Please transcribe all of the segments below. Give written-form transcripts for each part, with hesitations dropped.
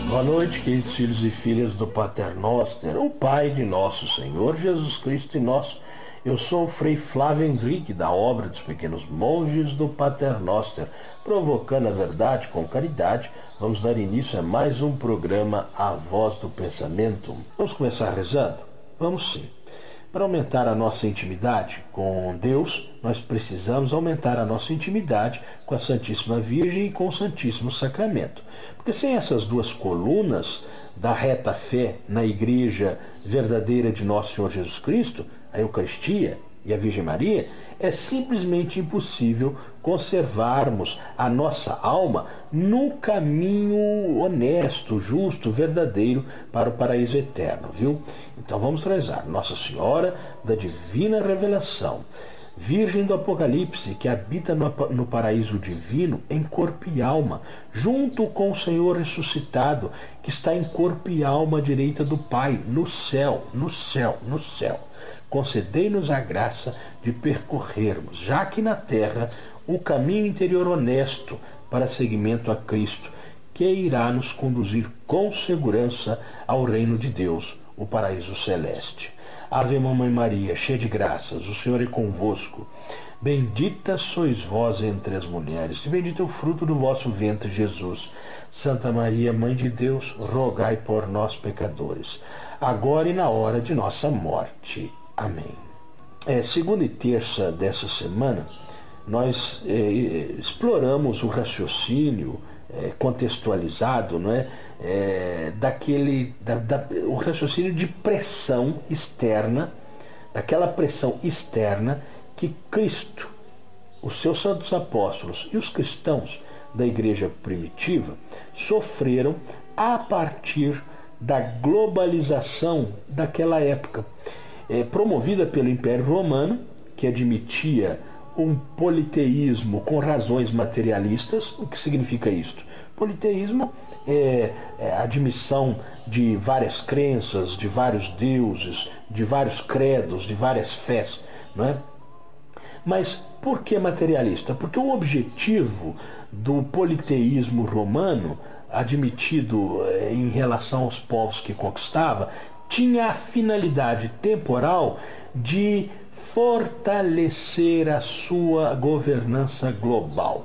Boa noite, queridos filhos e filhas do Pater Noster, o Pai de nosso Senhor Jesus Cristo e nosso. Eu sou o Frei Flávio Henrique, da obra dos Pequenos Monges do Pater Noster. Provocando a verdade com caridade, vamos dar início a mais um programa A Voz do Pensamento. Vamos começar rezando? Vamos sim. Para aumentar a nossa intimidade com Deus, nós precisamos aumentar a nossa intimidade com a Santíssima Virgem e com o Santíssimo Sacramento. Porque sem essas duas colunas da reta fé na Igreja verdadeira de Nosso Senhor Jesus Cristo, a Eucaristia e a Virgem Maria, é simplesmente impossível conservarmos a nossa alma no caminho honesto, justo, verdadeiro para o paraíso eterno, viu? Então vamos rezar. Nossa Senhora da Divina Revelação, Virgem do Apocalipse, que habita no paraíso divino em corpo e alma, junto com o Senhor ressuscitado, que está em corpo e alma à direita do Pai, no céu, no céu, no céu. Concedei-nos a graça de percorrermos, já aqui na terra, o caminho interior honesto para seguimento a Cristo, que irá nos conduzir com segurança ao reino de Deus, o paraíso celeste. Ave Mamãe Maria, cheia de graças, o Senhor é convosco. Bendita sois vós entre as mulheres, e bendito é o fruto do vosso ventre, Jesus. Santa Maria, Mãe de Deus, rogai por nós, pecadores, agora e na hora de nossa morte. Amém. Segunda e terça dessa semana, nós exploramos o raciocínio contextualizado, não é? O raciocínio de pressão externa, daquela pressão externa que Cristo, os seus santos apóstolos e os cristãos da igreja primitiva sofreram a partir da globalização daquela época, promovida pelo Império Romano, que admitia um politeísmo com razões materialistas. O que significa isto? Politeísmo é a admissão de várias crenças, de vários deuses, de vários credos, de várias fés, não é? Mas por que materialista? Porque o objetivo do politeísmo romano, admitido em relação aos povos que conquistava, tinha a finalidade temporal de fortalecer a sua governança global.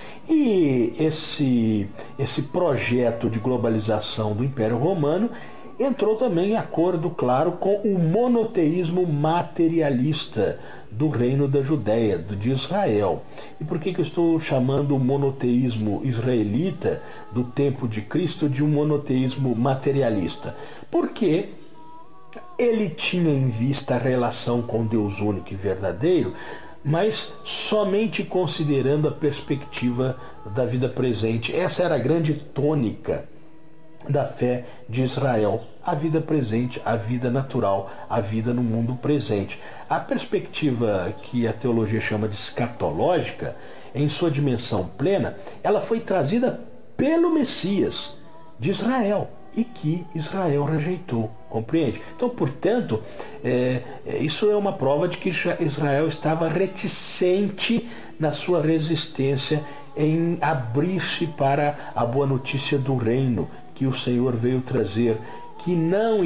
E esse projeto de globalização do Império Romano entrou também em acordo, claro, com o monoteísmo materialista do reino da Judéia, de Israel. E por que eu estou chamando o monoteísmo israelita do tempo de Cristo de um monoteísmo materialista? Porque ele tinha em vista a relação com Deus único e verdadeiro, mas somente considerando a perspectiva da vida presente. Essa era a grande tônica da fé de Israel: a vida presente, a vida natural, a vida no mundo presente. A perspectiva que a teologia chama de escatológica, em sua dimensão plena, ela foi trazida pelo Messias de Israel e que Israel rejeitou, compreende? Então, portanto, isso é uma prova de que Israel estava reticente na sua resistência em abrir-se para a boa notícia do reino que o Senhor veio trazer, que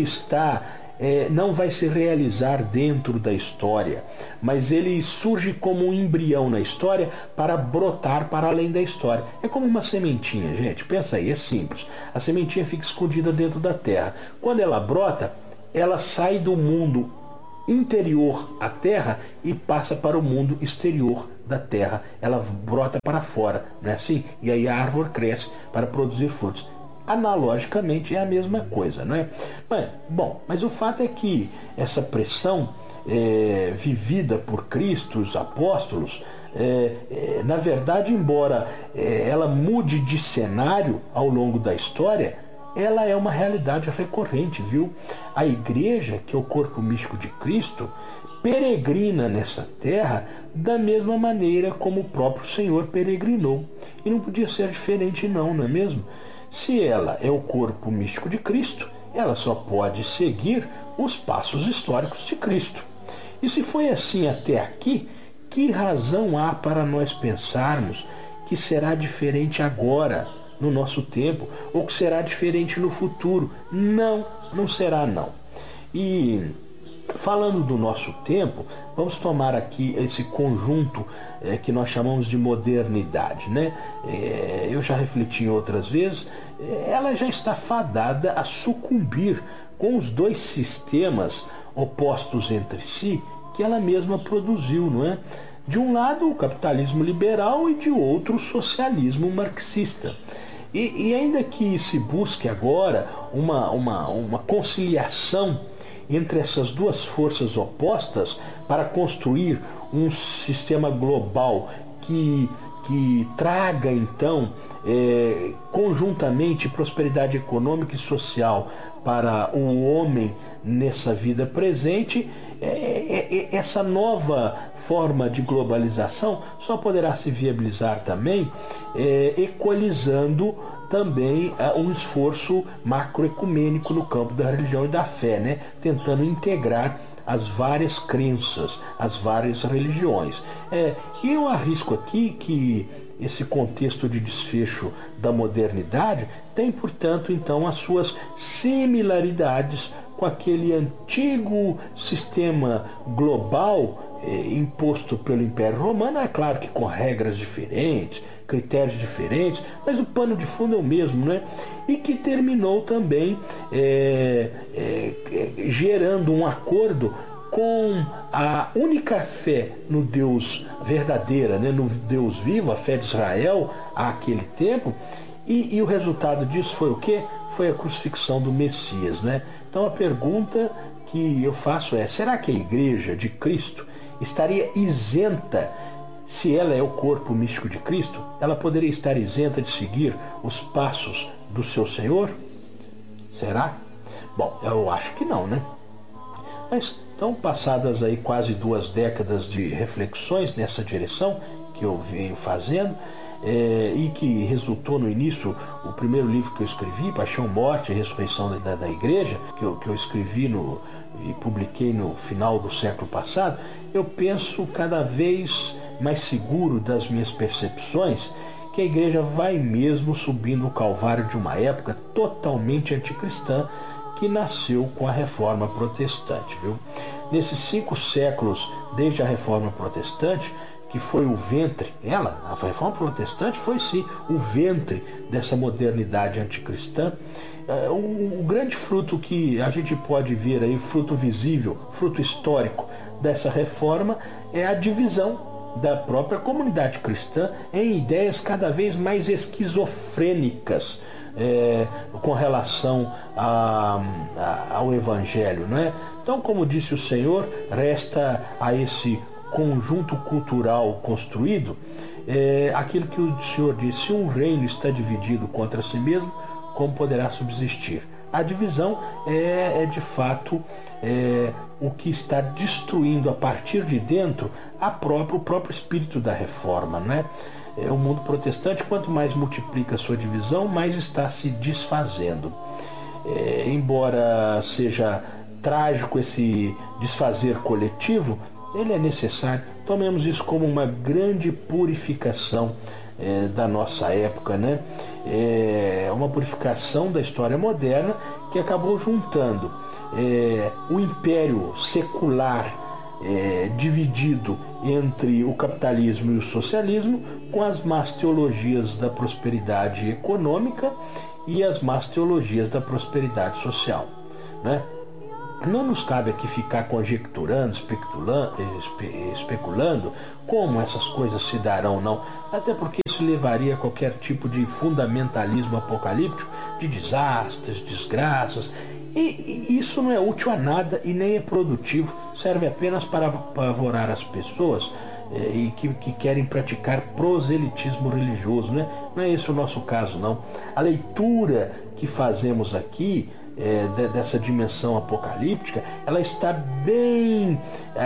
não vai se realizar dentro da história, mas ele surge como um embrião na história para brotar para além da história. É como uma sementinha, gente, pensa aí, é simples. A sementinha fica escondida dentro da terra. Quando ela brota, ela sai do mundo interior à terra e passa para o mundo exterior da terra. Ela brota para fora, não é assim? E aí a árvore cresce para produzir frutos. Analogicamente é a mesma coisa, não é? Mas o fato é que essa pressão vivida por Cristo, os apóstolos, na verdade, embora ela mude de cenário ao longo da história, ela é uma realidade recorrente, viu? A igreja, que é o corpo místico de Cristo, peregrina nessa terra da mesma maneira como o próprio Senhor peregrinou. E não podia ser diferente não é mesmo? Se ela é o corpo místico de Cristo, ela só pode seguir os passos históricos de Cristo. E se foi assim até aqui, que razão há para nós pensarmos que será diferente agora, no nosso tempo, ou que será diferente no futuro. Não, não será não. E falando do nosso tempo, vamos tomar aqui esse conjunto que nós chamamos de modernidade, né? Eu já refleti em outras vezes, ela já está fadada a sucumbir com os dois sistemas opostos entre si que ela mesma produziu, não é? De um lado o capitalismo liberal e de outro o socialismo marxista. E ainda que se busque agora uma conciliação entre essas duas forças opostas para construir um sistema global que traga então conjuntamente prosperidade econômica e social para o homem nessa vida presente, essa nova forma de globalização só poderá se viabilizar também equalizando também um esforço macroecumênico no campo da religião e da fé, né? Tentando integrar as várias crenças, as várias religiões. E eu arrisco aqui que esse contexto de desfecho da modernidade tem, portanto, então, as suas similaridades com aquele antigo sistema global imposto pelo Império Romano, é claro que com regras diferentes, critérios diferentes, mas o pano de fundo é o mesmo, né? E que terminou também gerando um acordo com a única fé no Deus verdadeira, né? No Deus vivo, a fé de Israel àquele tempo, e o resultado disso foi o quê? Foi a crucifixão do Messias, né? Então a pergunta que eu faço é: será que a Igreja de Cristo estaria isenta? Se ela é o corpo místico de Cristo, ela poderia estar isenta de seguir os passos do seu Senhor? Será? Bom, eu acho que não, né? Mas, então, passadas aí quase 2 décadas de reflexões nessa direção que eu venho fazendo, e que resultou no início o primeiro livro que eu escrevi, Paixão, Morte e Ressurreição da Igreja, que eu escrevi e publiquei no final do século passado, eu penso cada vez mais seguro das minhas percepções que a igreja vai mesmo subindo o calvário de uma época totalmente anticristã que nasceu com a Reforma Protestante, viu? Nesses 5 séculos desde a Reforma Protestante, que foi o ventre, a Reforma Protestante foi sim o ventre dessa modernidade anticristã. O grande fruto que a gente pode ver aí, fruto visível, fruto histórico dessa reforma, é a divisão da própria comunidade cristã em ideias cada vez mais esquizofrênicas com relação ao Evangelho, não é? Então, como disse o Senhor, resta a esse conjunto cultural construído aquilo que o Senhor disse: se um reino está dividido contra si mesmo, como poderá subsistir? A divisão de fato o que está destruindo a partir de dentro o próprio espírito da reforma, né? O mundo protestante, quanto mais multiplica a sua divisão, mais está se desfazendo. Embora seja trágico esse desfazer coletivo, ele é necessário. Tomemos isso como uma grande purificação da nossa época, né? Uma purificação da história moderna que acabou juntando o império secular dividido entre o capitalismo e o socialismo com as más teologias da prosperidade econômica e as más teologias da prosperidade social, né? Não nos cabe aqui ficar conjecturando, especulando como essas coisas se darão, não. Até porque isso levaria a qualquer tipo de fundamentalismo apocalíptico, de desastres, desgraças. E isso não é útil a nada e nem é produtivo. Serve apenas para apavorar as pessoas e que querem praticar proselitismo religioso, né? Não é esse o nosso caso, não. A leitura que fazemos aqui dessa dimensão apocalíptica, ela está bem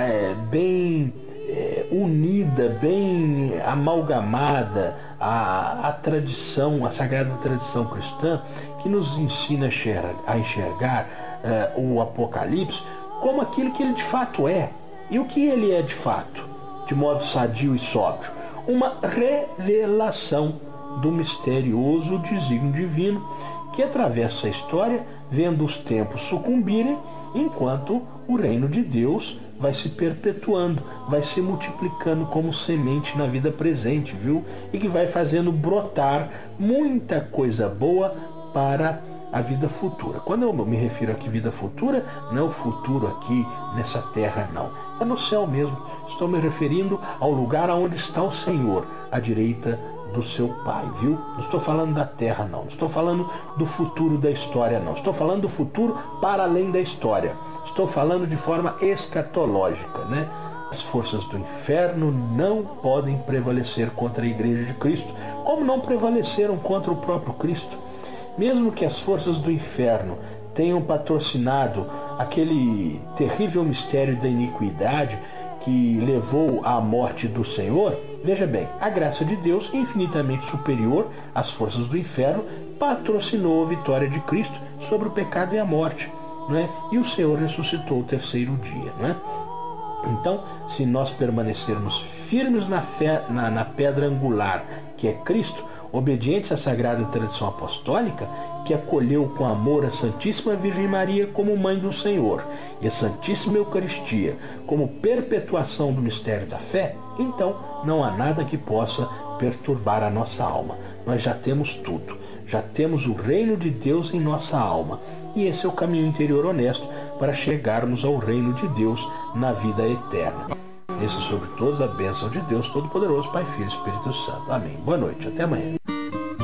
unida, bem amalgamada à tradição, à sagrada tradição cristã, que nos ensina a enxergar o Apocalipse como aquilo que ele de fato é. E o que ele é de fato, de modo sadio e sóbrio? Uma revelação do misterioso desígnio divino que atravessa a história, vendo os tempos sucumbirem, enquanto o reino de Deus vai se perpetuando, vai se multiplicando como semente na vida presente, viu? E que vai fazendo brotar muita coisa boa para a vida futura. Quando eu me refiro aqui à vida futura, não é o futuro aqui nessa terra, não. É no céu mesmo. Estou me referindo ao lugar onde está o Senhor, à direita do seu Pai, viu? Não estou falando da terra, não. Não estou falando do futuro da história, não. Estou falando do futuro para além da história. Estou falando de forma escatológica, né? As forças do inferno não podem prevalecer contra a Igreja de Cristo, como não prevaleceram contra o próprio Cristo. Mesmo que as forças do inferno tenham patrocinado aquele terrível mistério da iniquidade que levou à morte do Senhor, veja bem, a graça de Deus, infinitamente superior às forças do inferno, patrocinou a vitória de Cristo sobre o pecado e a morte, não é? E o Senhor ressuscitou o terceiro dia, não é? Então, se nós permanecermos firmes na fé, na pedra angular, que é Cristo, obedientes à sagrada tradição apostólica, que acolheu com amor a Santíssima Virgem Maria como Mãe do Senhor e a Santíssima Eucaristia como perpetuação do mistério da fé, então não há nada que possa perturbar a nossa alma. Nós já temos tudo. Já temos o reino de Deus em nossa alma. E esse é o caminho interior honesto para chegarmos ao reino de Deus na vida eterna. Esse sobre todos a bênção de Deus Todo-Poderoso, Pai, Filho e Espírito Santo. Amém. Boa noite. Até amanhã.